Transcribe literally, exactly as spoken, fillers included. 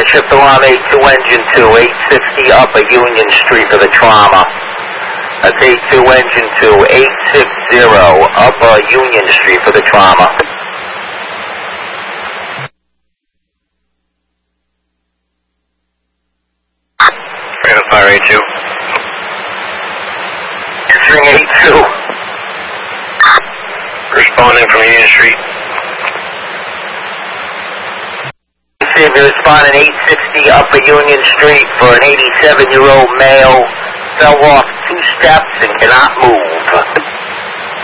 shift alarm A two engine two, eight sixty Upper Union Street for the trauma. That's A two engine two, eight sixty Upper Union Street for the trauma. Fire A two. Answering A two. Responding from Union Street. You're responding eight sixty Upper Union Street for an eighty-seven-year-old male. Fell off two steps and cannot move.